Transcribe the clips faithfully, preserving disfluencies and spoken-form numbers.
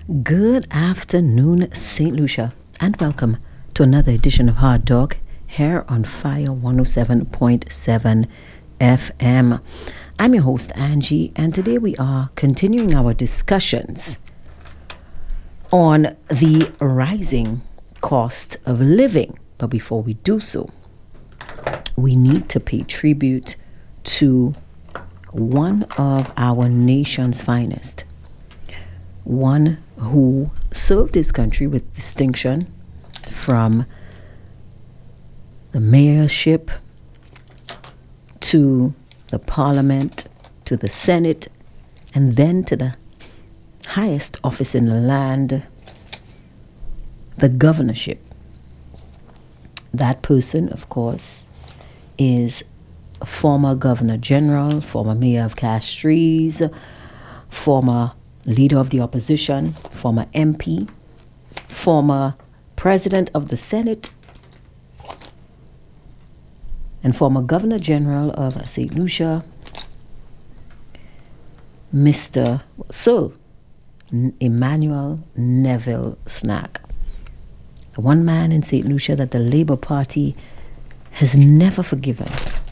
Good afternoon, Saint Lucia, and welcome to another edition of Hard Dog here on Fire one oh seven point seven F M. I'm your host, Angie, and today we are continuing our discussions on the rising cost of living. But before we do so, we need to pay tribute to one of our nation's finest, one who served his country with distinction from the mayorship to the parliament to the Senate and then to the highest office in the land, the governorship. That person, of course, is former Governor General, former Mayor of Castries, former Leader of the Opposition, former M P, former President of the Senate, and former Governor General of Saint Lucia, Mister Sir Emmanuel Neville Snack. The one man in Saint Lucia that the Labour Party has never forgiven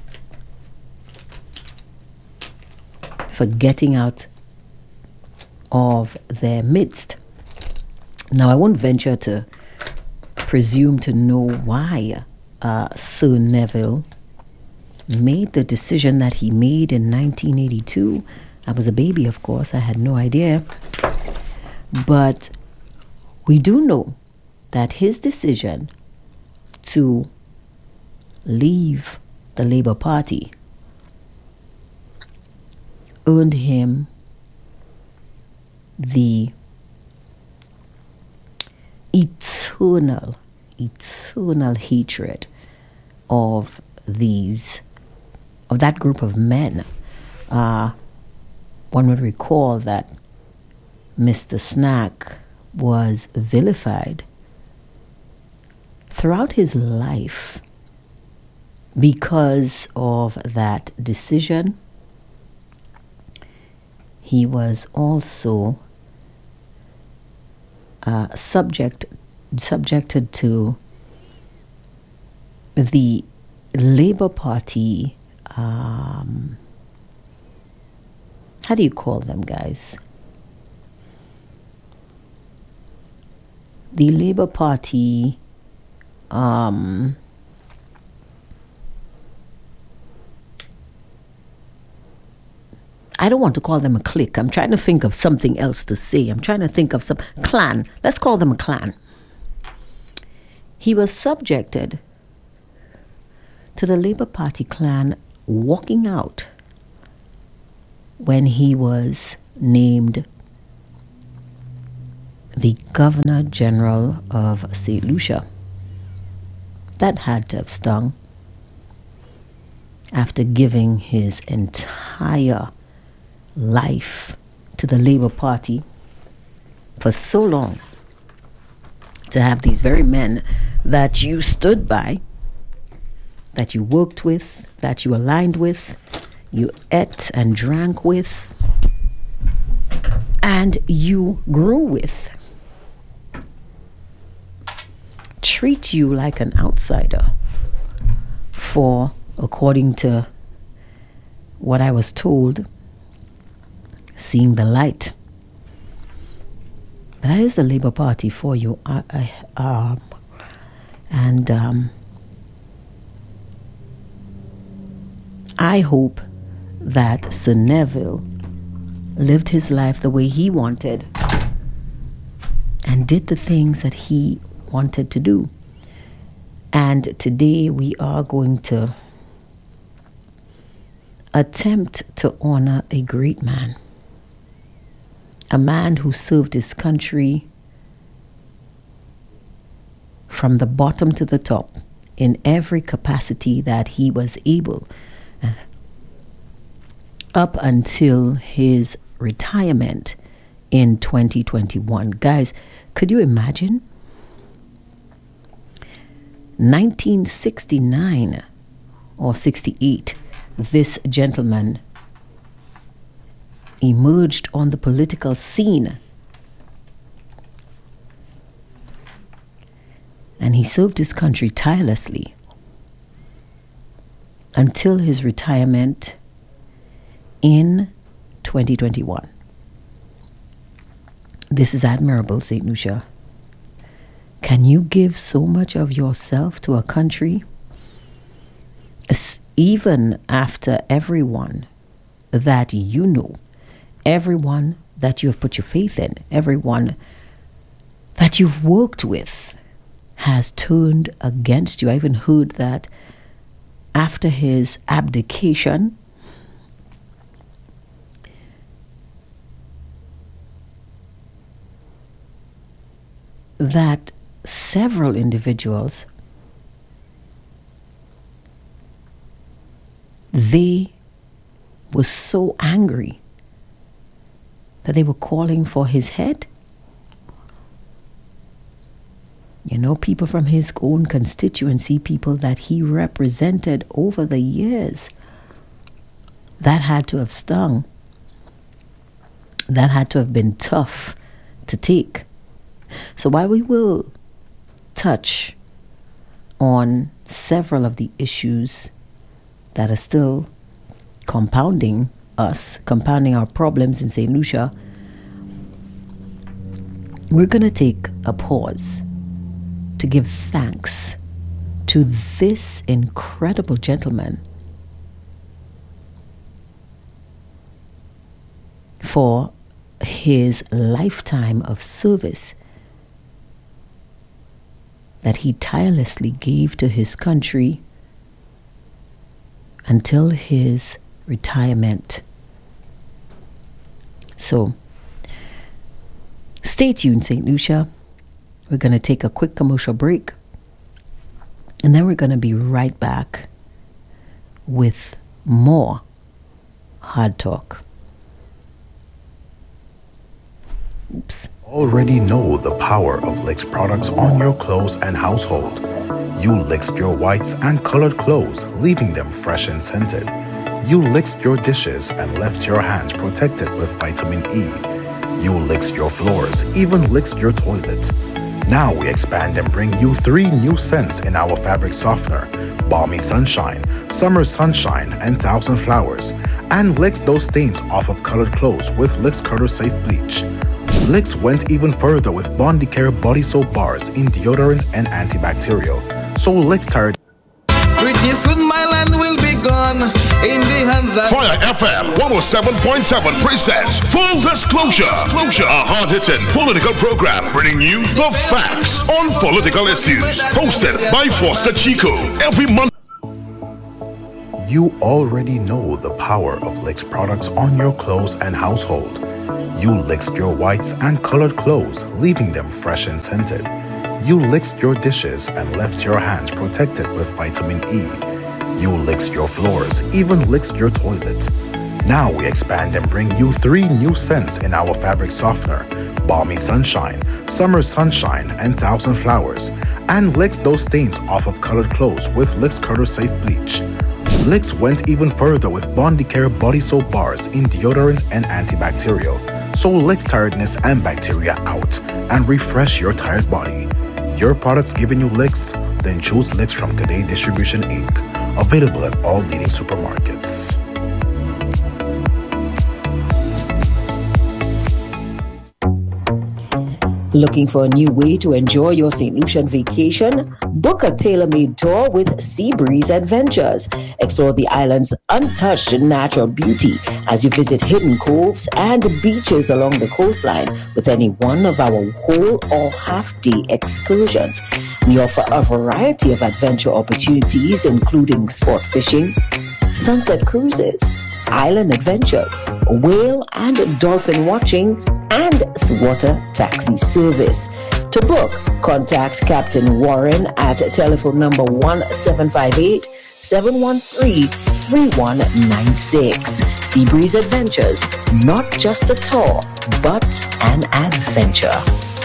for getting out of their midst. Now, I won't venture to presume to know why uh, Sir Neville made the decision that he made in nineteen eighty-two. I was a baby, of course. I had no idea. But we do know that his decision to leave the Labour Party earned him the eternal, eternal hatred of these, of that group of men. Uh, one would recall that Mister Snack was vilified throughout his life because of that decision. He was also uh, subject subjected to the Labour Party. Um, how do you call them, guys? The Labour Party. Um, I don't want to call them a clique. I'm trying to think of something else to say. I'm trying to think of some clan. Let's call them a clan. He was subjected to the Labour Party clan walking out when he was named the Governor General of Saint Lucia. That had to have stung after giving his entire life to the Labour Party for so long, to have these very men that you stood by, that you worked with, that you aligned with, you ate and drank with, and you grew with, treat you like an outsider for, according to what I was told, seeing the light. That is the Labour Party for you. I, I, um, and um, I hope that Sir Neville lived his life the way he wanted and did the things that he wanted to do. And today we are going to attempt to honor a great man. A man who served his country from the bottom to the top in every capacity that he was able, uh, up until his retirement in twenty twenty-one. Guys, could you imagine? nineteen sixty-nine or sixty-eight, this gentleman emerged on the political scene And he served his country tirelessly until his retirement in twenty twenty-one. This is admirable, Saint Lucia. Can you give so much of yourself to a country, even after everyone that you know, everyone that you have put your faith in, everyone that you've worked with has turned against you? I even heard that after his abdication, that several individuals, they were so angry that they were calling for his head. You know, people from his own constituency, people that he represented over the years. That had to have stung. That had to have been tough to take. So while we will touch on several of the issues that are still compounding us, compounding our problems in Saint Lucia, we're going to take a pause to give thanks to this incredible gentleman for his lifetime of service that he tirelessly gave to his country until his retirement. So, stay tuned, Saint Lucia. We're going to take a quick commercial break, and then we're going to be right back with more Hard Talk. Oops. Already know the power of Licks products on your clothes and household. You licked your whites and colored clothes, leaving them fresh and scented. You licked your dishes and left your hands protected with vitamin E. You licked your floors, even licked your toilet. Now we expand and bring you three new scents in our fabric softener: Balmy Sunshine, Summer Sunshine, and Thousand Flowers. And licks those stains off of colored clothes with Licks Cutter Safe Bleach. Licks went even further with Bondi Care body soap bars in deodorant and antibacterial. So Licks tired. Pretty soon my land will be gone in the hands of Fire F M one oh seven point seven presents Full Disclosure, Disclosure, a hard-hitting political program bringing you the facts on political issues. Hosted by Foster Chico every month. You already know the power of Licks products on your clothes and household. You licked your whites and colored clothes, leaving them fresh and scented. You licked your dishes and left your hands protected with vitamin E. You licked your floors, even licked your toilet. Now we expand and bring you three new scents in our fabric softener: Balmy Sunshine, Summer Sunshine, and Thousand Flowers. And licked those stains off of colored clothes with Licks Cutter Safe Bleach. Licks went even further with Bondi Care body soap bars in deodorant and antibacterial. So Licks tiredness and bacteria out and refresh your tired body. Your products giving you licks? Then choose Licks from Cadet Distribution Incorporated. Available at all leading supermarkets. Looking for a new way to enjoy your Saint Lucian vacation? Book a tailor-made tour with Seabreeze Adventures. Explore the island's untouched natural beauty as you visit hidden coves and beaches along the coastline with any one of our whole or half-day excursions. We offer a variety of adventure opportunities, including sport fishing, sunset cruises, island adventures, whale and dolphin watching, and water taxi service. To book, contact Captain Warren at telephone number one seven five eight, seven one three, three one nine six. Seabreeze Adventures, not just a tour, but an adventure.